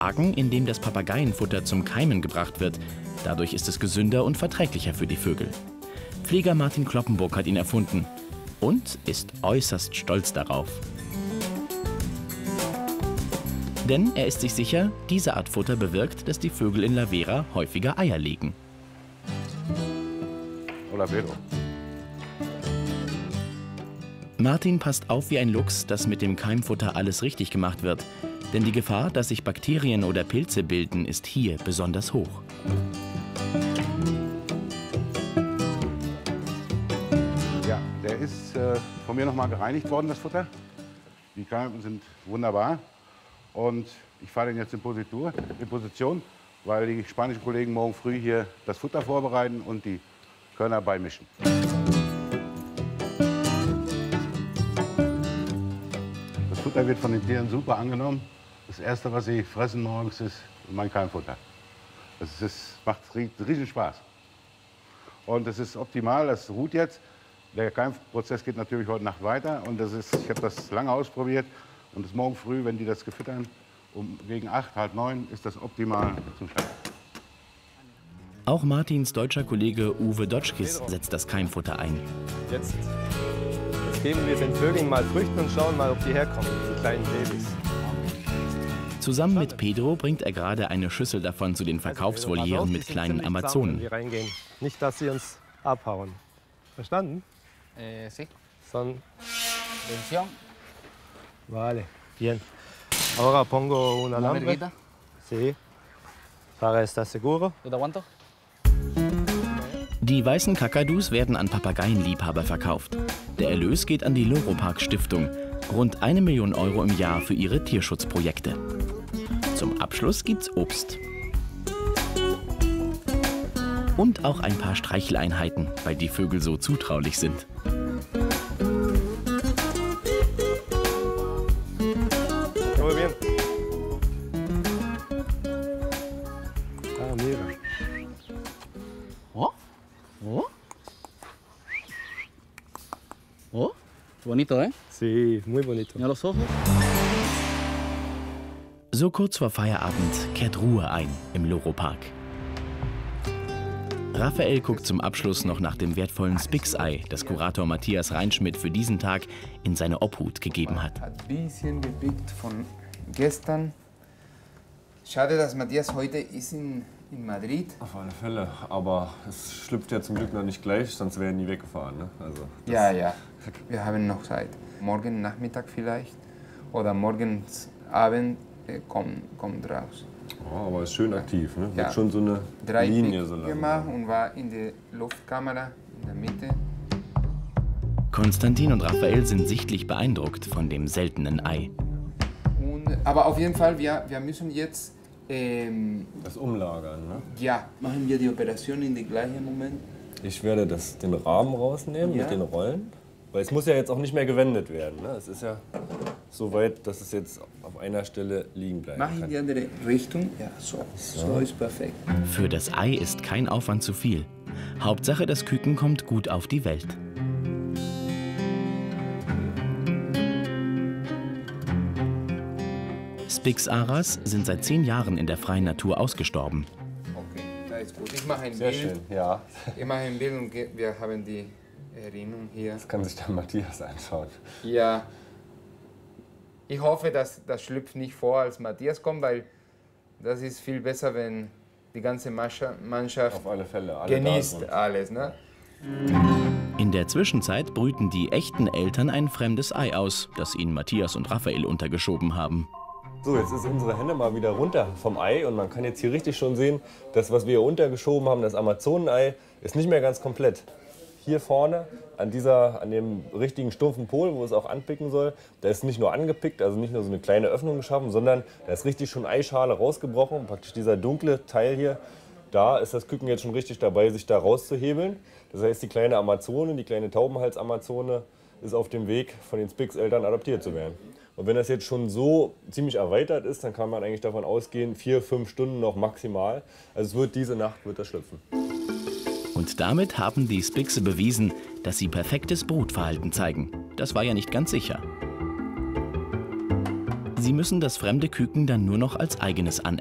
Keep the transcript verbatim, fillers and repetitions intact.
Wagen, in dem das Papageienfutter zum Keimen gebracht wird. Dadurch ist es gesünder und verträglicher für die Vögel. Pfleger Martin Kloppenburg hat ihn erfunden und ist äußerst stolz darauf. Denn er ist sich sicher, diese Art Futter bewirkt, dass die Vögel in La Vera häufiger Eier legen. Hola, Pedro. Martin passt auf wie ein Luchs, dass mit dem Keimfutter alles richtig gemacht wird. Denn die Gefahr, dass sich Bakterien oder Pilze bilden, ist hier besonders hoch. Ja, der ist äh, von mir noch mal gereinigt worden, das Futter. Die Keime sind wunderbar. Und ich fahre den jetzt in Positur, in Position, weil die spanischen Kollegen morgen früh hier das Futter vorbereiten und die Körner beimischen. Das Futter wird von den Tieren super angenommen. Das Erste, was sie fressen morgens, ist mein Keimfutter. Das ist, macht riesen Spaß. Und es ist optimal, das ruht jetzt. Der Keimprozess geht natürlich heute Nacht weiter. Und das ist, ich habe das lange ausprobiert. Und das morgen früh, wenn die das gefüttern, um gegen acht, halb neun, ist das optimal zum Schlafen. Auch Martins deutscher Kollege Uwe Dotschkis setzt das Keimfutter ein. Jetzt, jetzt geben wir den Vögeln mal Früchte und schauen mal, ob die herkommen, die kleinen Babys. Zusammen mit Pedro bringt er gerade eine Schüssel davon zu den Verkaufsvolieren mit kleinen Amazonen. Die reingehen. Nicht, dass sie uns abhauen. Verstanden? Eh, sí. Son... Atención. Vale, bien. Ahora pongo un alambre. Sí. Para estar seguro. ¿Yo te aguanto? Die weißen Kakadus werden an Papageienliebhaber verkauft. Der Erlös geht an die Loro-Park Stiftung. Rund eine Million Euro im Jahr für ihre Tierschutzprojekte. Zum Abschluss gibt's Obst. Und auch ein paar Streicheleinheiten, weil die Vögel so zutraulich sind. Muy bien. Ah, mira. Oh, oh. Oh, bonito, ¿eh? Sí, muy bonito. Mira los ojos. So kurz vor Feierabend kehrt Ruhe ein im Loro-Park. Raphael guckt zum Abschluss noch nach dem wertvollen Spix-Ei, das Kurator Matthias Reinschmidt für diesen Tag in seine Obhut gegeben hat. Hat ein bisschen gepickt von gestern. Schade, dass Matthias heute ist in, in Madrid. Auf alle Fälle, aber es schlüpft ja zum Glück noch nicht gleich, sonst wären die weggefahren. Ne? Also, ja, ja, wir haben noch Zeit. Morgen Nachmittag vielleicht oder morgens Abend äh, kommt, kommt raus. Oh, aber ist schön aktiv, ne? Ja. Wird schon so eine Drei Linie so lang gemacht und war in der Luftkamera in der Mitte. Konstantin und Raphael sind sichtlich beeindruckt von dem seltenen Ei. Und, aber auf jeden Fall, wir, wir müssen jetzt ähm, das umlagern, ne? Ja, machen wir die Operation in dem gleichen Moment. Ich werde das, den Rahmen rausnehmen Ja. mit den Rollen, weil es muss ja jetzt auch nicht mehr gewendet werden. Ne? Es ist ja so weit, dass es jetzt auf einer Stelle liegen bleiben Mach kann. in die andere Richtung. Ja, so. So, so ist perfekt. Für das Ei ist kein Aufwand zu viel. Hauptsache, das Küken kommt gut auf die Welt. Spix-Aras sind seit zehn Jahren in der freien Natur ausgestorben. Okay, das ist gut. Ich mache ein Sehr Bild. schön, ja. Ich mache ein Bild und wir haben die Erinnerung hier. Das kann sich der Matthias anschauen. Ja. Ich hoffe, dass das schlüpft nicht vor, als Matthias kommt, weil das ist viel besser, wenn die ganze Mannschaft Auf alle Fälle. Alle genießt da sind. alles. Ne? In der Zwischenzeit brüten die echten Eltern ein fremdes Ei aus, das ihnen Matthias und Raphael untergeschoben haben. So, jetzt ist unsere Henne mal wieder runter vom Ei und man kann jetzt hier richtig schon sehen, das, was wir hier untergeschoben haben, das Amazonenei, ist nicht mehr ganz komplett. Hier vorne, an, dieser, an dem richtigen stumpfen Pol, wo es auch anpicken soll, da ist nicht nur angepickt, also nicht nur so eine kleine Öffnung geschaffen, sondern da ist richtig schon Eischale rausgebrochen. Praktisch dieser dunkle Teil hier, da ist das Küken jetzt schon richtig dabei, sich da rauszuhebeln. Das heißt, die kleine Amazone, die kleine Taubenhals-Amazone ist auf dem Weg, von den Spix-Eltern adoptiert zu werden. Und wenn das jetzt schon so ziemlich erweitert ist, dann kann man eigentlich davon ausgehen, vier, fünf Stunden noch maximal. Also es wird diese Nacht wird das schlüpfen. Und damit haben die Spixe bewiesen, dass sie perfektes Brutverhalten zeigen. Das war ja nicht ganz sicher. Sie müssen das fremde Küken dann nur noch als eigenes anerkennen.